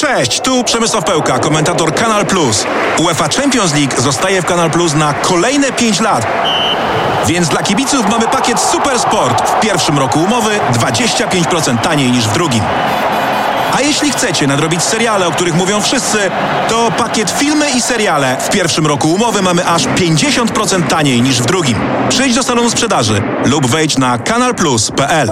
Cześć, tu Przemysław Pełka, komentator Kanal Plus. UEFA Champions League zostaje w Kanal Plus na kolejne 5 lat. Więc dla kibiców mamy pakiet Super Sport. W pierwszym roku umowy 25% taniej niż w drugim. A jeśli chcecie nadrobić seriale, o których mówią wszyscy, to pakiet filmy i seriale. W pierwszym roku umowy mamy aż 50% taniej niż w drugim. Przyjdź do salonu sprzedaży lub wejdź na kanalplus.pl.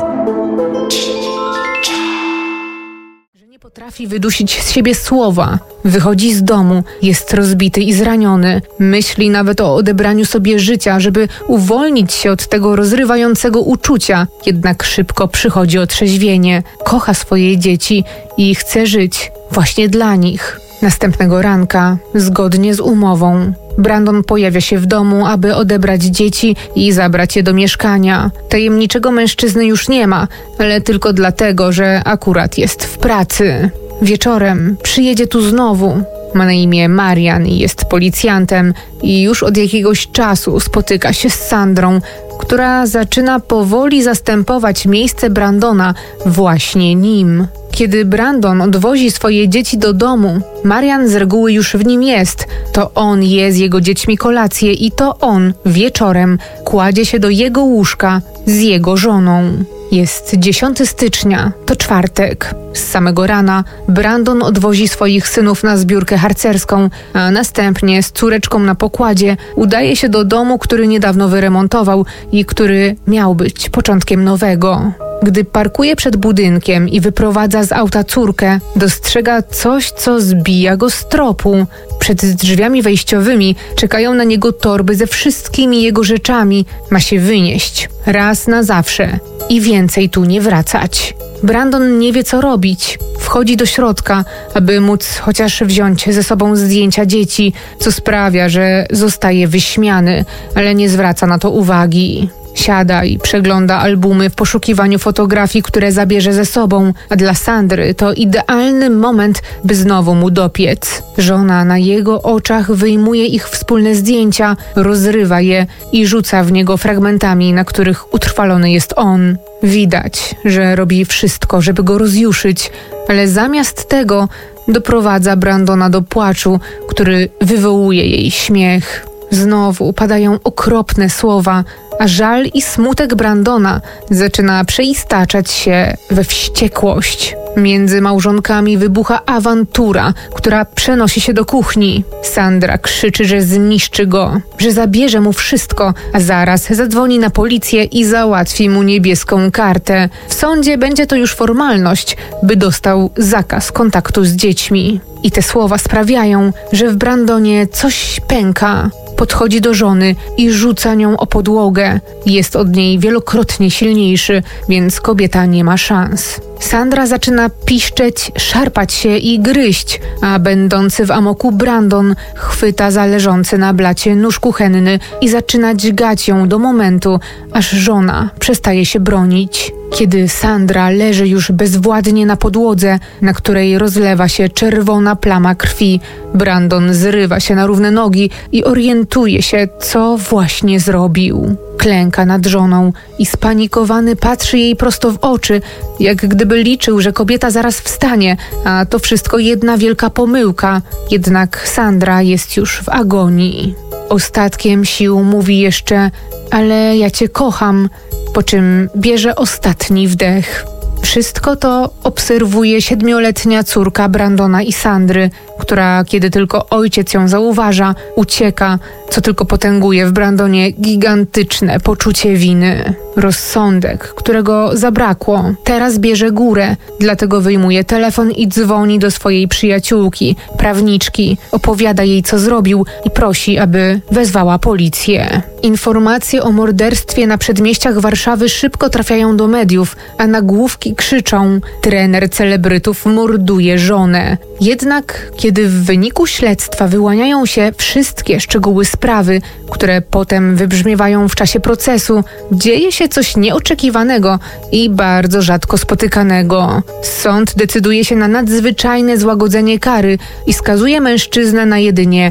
Potrafi wydusić z siebie słowa. Wychodzi z domu, jest rozbity i zraniony. Myśli nawet o odebraniu sobie życia, żeby uwolnić się od tego rozrywającego uczucia. Jednak szybko przychodzi otrzeźwienie. Kocha swoje dzieci i chce żyć właśnie dla nich. Następnego ranka, zgodnie z umową, Brandon pojawia się w domu, aby odebrać dzieci i zabrać je do mieszkania. Tajemniczego mężczyzny już nie ma, ale tylko dlatego, że akurat jest w pracy. Wieczorem przyjedzie tu znowu. Ma na imię Marian i jest policjantem i już od jakiegoś czasu spotyka się z Sandrą, która zaczyna powoli zastępować miejsce Brandona właśnie nim. Kiedy Brandon odwozi swoje dzieci do domu, Marian z reguły już w nim jest. To on je z jego dziećmi kolację i to on wieczorem kładzie się do jego łóżka z jego żoną. Jest 10 stycznia, to czwartek. Z samego rana Brandon odwozi swoich synów na zbiórkę harcerską, a następnie z córeczką na pokładzie udaje się do domu, który niedawno wyremontował i który miał być początkiem nowego. Gdy parkuje przed budynkiem i wyprowadza z auta córkę, dostrzega coś, co zbija go z tropu. Przed drzwiami wejściowymi czekają na niego torby ze wszystkimi jego rzeczami. Ma się wynieść raz na zawsze i więcej tu nie wracać. Brandon nie wie, co robić. Wchodzi do środka, aby móc chociaż wziąć ze sobą zdjęcia dzieci, co sprawia, że zostaje wyśmiany, ale nie zwraca na to uwagi. Siada i przegląda albumy w poszukiwaniu fotografii, które zabierze ze sobą, a dla Sandry to idealny moment, by znowu mu dopiec. Żona na jego oczach wyjmuje ich wspólne zdjęcia, rozrywa je i rzuca w niego fragmentami, na których utrwalony jest on. Widać, że robi wszystko, żeby go rozjuszyć, ale zamiast tego doprowadza Brandona do płaczu, który wywołuje jej śmiech. Znowu padają okropne słowa, a żal i smutek Brandona zaczyna przeistaczać się we wściekłość. Między małżonkami wybucha awantura, która przenosi się do kuchni. Sandra krzyczy, że zniszczy go, że zabierze mu wszystko, a zaraz zadzwoni na policję i załatwi mu niebieską kartę. W sądzie będzie to już formalność, by dostał zakaz kontaktu z dziećmi. I te słowa sprawiają, że w Brandonie coś pęka. Podchodzi do żony i rzuca nią o podłogę. Jest od niej wielokrotnie silniejszy, więc kobieta nie ma szans. Sandra zaczyna piszczeć, szarpać się i gryźć, a będący w amoku Brandon chwyta za leżący na blacie nóż kuchenny i zaczyna dźgać ją do momentu, aż żona przestaje się bronić. Kiedy Sandra leży już bezwładnie na podłodze, na której rozlewa się czerwona plama krwi, Brandon zrywa się na równe nogi i orientuje się, co właśnie zrobił. Klęka nad żoną i spanikowany patrzy jej prosto w oczy, jak gdyby liczył, że kobieta zaraz wstanie, a to wszystko jedna wielka pomyłka. Jednak Sandra jest już w agonii. Ostatkiem sił mówi jeszcze: ale ja cię kocham, po czym bierze ostatni wdech. Wszystko to obserwuje 7-letnia córka Brandona i Sandry, która, kiedy tylko ojciec ją zauważa, ucieka, co tylko potęguje w Brandonie gigantyczne poczucie winy. Rozsądek, którego zabrakło, teraz bierze górę, dlatego wyjmuje telefon i dzwoni do swojej przyjaciółki, prawniczki, opowiada jej, co zrobił i prosi, aby wezwała policję. Informacje o morderstwie na przedmieściach Warszawy szybko trafiają do mediów, a nagłówki krzyczą: trener celebrytów morduje żonę. Jednak kiedy w wyniku śledztwa wyłaniają się wszystkie szczegóły sprawy, które potem wybrzmiewają w czasie procesu, dzieje się coś nieoczekiwanego i bardzo rzadko spotykanego. Sąd decyduje się na nadzwyczajne złagodzenie kary i skazuje mężczyznę na jedynie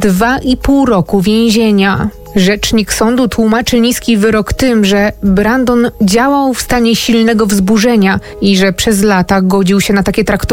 2,5 roku więzienia. Rzecznik sądu tłumaczy niski wyrok tym, że Brandon działał w stanie silnego wzburzenia i że przez lata godził się na takie traktowanie